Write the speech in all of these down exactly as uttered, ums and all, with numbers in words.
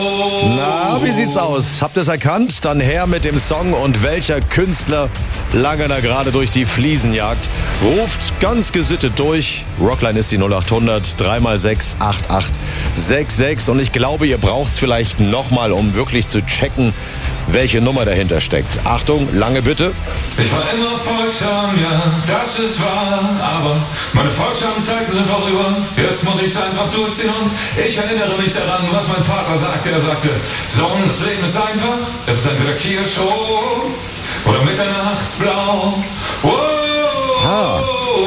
Na, wie sieht's aus? Habt ihr es erkannt? Dann her mit dem Song und welcher Künstler lange da gerade durch die Fliesen jagt. Ruft ganz gesittet durch. Rockline ist die null acht hundert drei mal sechs acht acht sechs sechs und ich glaube, ihr braucht's vielleicht nochmal, um wirklich zu checken, welche Nummer dahinter steckt. Achtung, lange bitte. Ich war immer folgsam, ja, das ist wahr, aber meine folgsamen Zeiten sind vorüber. Jetzt muss ich's einfach durchziehen und ich erinnere mich daran, was mein Vater sagte. Er sagte, Sohn, das Leben ist einfach, es ist entweder Kirschrot oder Mitternachtsblau. Wow. Ah,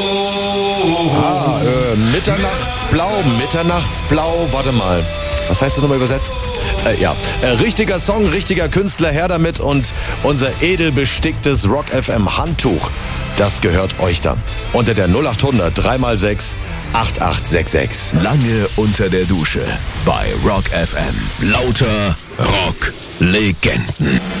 ah äh, Mitternachtsblau, Mitternachtsblau, warte mal. Was heißt das nochmal übersetzt? Äh, ja, äh, richtiger Song, richtiger Künstler, her damit und unser edel besticktes Rock F M Handtuch, das gehört euch dann. Unter der null acht hundert drei mal sechs acht acht sechs sechs. Lange unter der Dusche bei Rock F M. Lauter Rock-Legenden.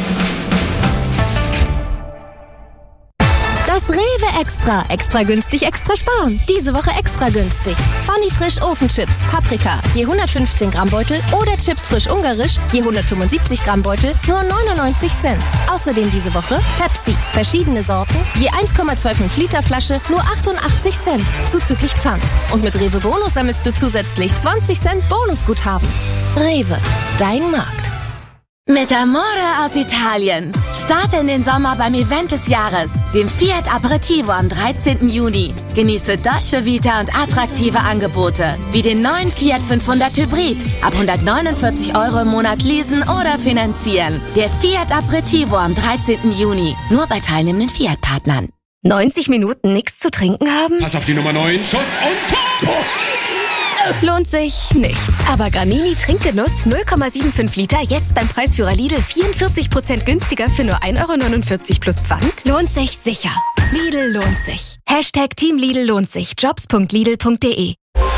Das Rewe Extra. Extra günstig, extra sparen. Diese Woche extra günstig. Funny Frisch Ofenchips, Paprika, je hundertfünfzehn Gramm Beutel oder Chips Frisch Ungarisch, je hundertfünfundsiebzig Gramm Beutel, nur neunundneunzig Cent. Außerdem diese Woche Pepsi, verschiedene Sorten, je eins Komma fünfundzwanzig Liter Flasche, nur achtundachtzig Cent, zuzüglich Pfand. Und mit Rewe Bonus sammelst du zusätzlich zwanzig Cent Bonusguthaben. Rewe, dein Markt. Mit Amore aus Italien. Starte in den Sommer beim Event des Jahres, dem Fiat Aperitivo am dreizehnten Juni. Genieße Dolce Vita und attraktive Angebote, wie den neuen Fiat fünfhundert Hybrid, ab hundertneunundvierzig Euro im Monat leasen oder finanzieren. Der Fiat Aperitivo am dreizehnten Juni, nur bei teilnehmenden Fiat-Partnern. neunzig Minuten nichts zu trinken haben? Pass auf die Nummer neun, Schuss und Tor! Lohnt sich nicht. Aber Granini Trinkgenuss null Komma fünfundsiebzig Liter jetzt beim Preisführer Lidl vierundvierzig Prozent günstiger für nur ein Euro neunundvierzig plus Pfand. Lohnt sich sicher. Lidl lohnt sich. Hashtag Team Lidl lohnt sich. jobs punkt lidl punkt de.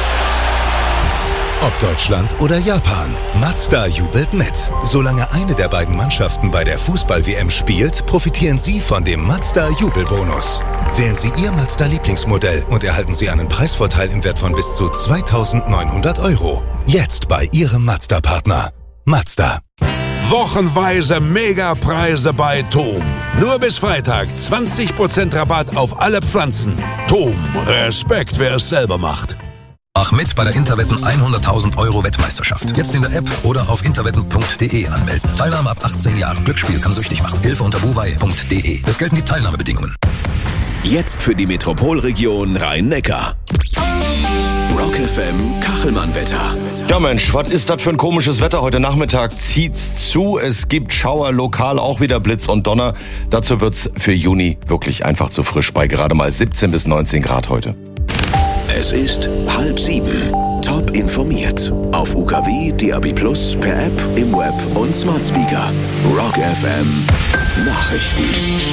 Ob Deutschland oder Japan, Mazda jubelt mit. Solange eine der beiden Mannschaften bei der Fußball-W M spielt, profitieren Sie von dem Mazda-Jubelbonus. Wählen Sie Ihr Mazda-Lieblingsmodell und erhalten Sie einen Preisvorteil im Wert von bis zu zweitausendneunhundert Euro. Jetzt bei Ihrem Mazda-Partner. Mazda. Wochenweise Megapreise bei TOM. Nur bis Freitag zwanzig Prozent Rabatt auf alle Pflanzen. TOM, Respekt, wer es selber macht. Mach mit bei der Interwetten hunderttausend Euro Wettmeisterschaft. Jetzt in der App oder auf interwetten punkt de anmelden. Teilnahme ab achtzehn Jahren. Glücksspiel kann süchtig machen. Hilfe unter buwei punkt de. Es gelten die Teilnahmebedingungen. Jetzt für die Metropolregion Rhein-Neckar. Rock F M Kachelmann-Wetter. Ja Mensch, was ist das für ein komisches Wetter? Heute Nachmittag zieht's zu. Es gibt Schauer, lokal auch wieder Blitz und Donner. Dazu wird's für Juni wirklich einfach zu frisch bei gerade mal siebzehn bis neunzehn Grad heute. Es ist halb sieben. Top informiert. Auf U K W, D A B Plus, per App, im Web und Smart Speaker. Rock F M Nachrichten.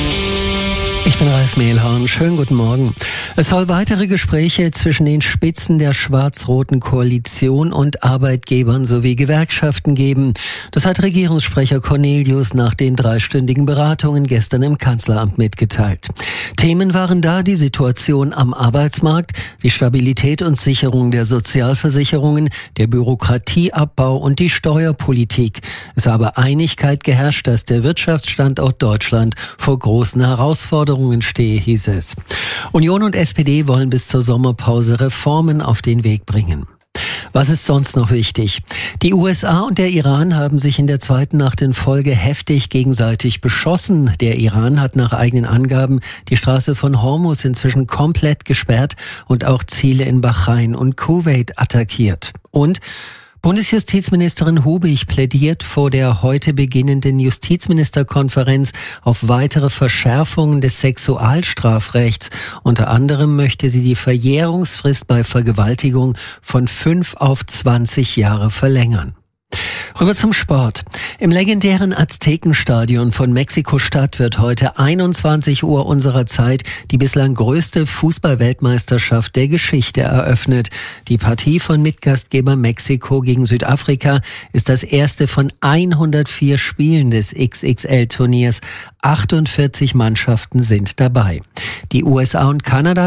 Ich bin Ralf Mehlhorn. Schönen guten Morgen. Es soll weitere Gespräche zwischen den Spitzen der schwarz-roten Koalition und Arbeitgebern sowie Gewerkschaften geben. Das hat Regierungssprecher Cornelius nach den dreistündigen Beratungen gestern im Kanzleramt mitgeteilt. Themen waren da die Situation am Arbeitsmarkt, die Stabilität und Sicherung der Sozialversicherungen, der Bürokratieabbau und die Steuerpolitik. Es habe Einigkeit geherrscht, dass der Wirtschaftsstandort Deutschland vor großen Herausforderungen stehe, hieß es. Union und S P D wollen bis zur Sommerpause Reformen auf den Weg bringen. Was ist sonst noch wichtig? Die U S A und der Iran haben sich in der zweiten Nacht in Folge heftig gegenseitig beschossen. Der Iran hat nach eigenen Angaben die Straße von Hormuz inzwischen komplett gesperrt und auch Ziele in Bahrain und Kuwait attackiert. Und Bundesjustizministerin Hubig plädiert vor der heute beginnenden Justizministerkonferenz auf weitere Verschärfungen des Sexualstrafrechts. Unter anderem möchte sie die Verjährungsfrist bei Vergewaltigung von fünf auf zwanzig Jahre verlängern. Rüber zum Sport. Im legendären Aztekenstadion von Mexiko-Stadt wird heute einundzwanzig Uhr unserer Zeit die bislang größte Fußball-Weltmeisterschaft der Geschichte eröffnet. Die Partie von Mitgastgeber Mexiko gegen Südafrika ist das erste von hundertvier Spielen des X X L-Turniers. achtundvierzig Mannschaften sind dabei. Die U S A und Kanada